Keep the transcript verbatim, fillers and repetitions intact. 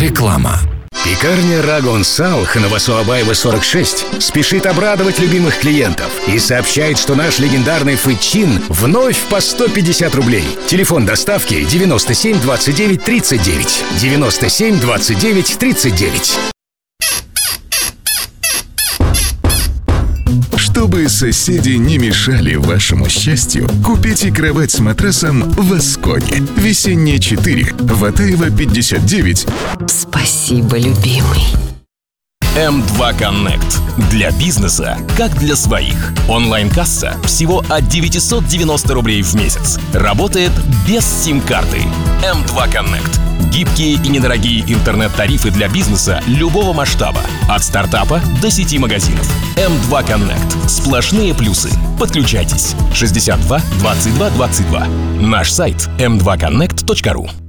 Реклама. Пекарня Рагон Салх на Васуабаева сорок шесть спешит обрадовать любимых клиентов и сообщает, что наш легендарный фычин вновь по сто пятьдесят рублей. Телефон доставки девяносто семь двадцать девять тридцать девять. девяносто семь двадцать девять тридцать девять. Чтобы соседи не мешали вашему счастью, купите кровать с матрасом в Асконе. Весенняя четыре, Ватаева пятьдесят девять. Спасибо, любимый. эм два Connect. Для бизнеса, как для своих. Онлайн-касса всего от девятьсот девяносто рублей в месяц. Работает без сим-карты. эм два Connect. Гибкие и недорогие интернет-тарифы для бизнеса любого масштаба. От стартапа до сети магазинов. эм два Connect. Сплошные плюсы. Подключайтесь. шестьдесят два двадцать два двадцать два. Наш сайт эм два коннект точка ру.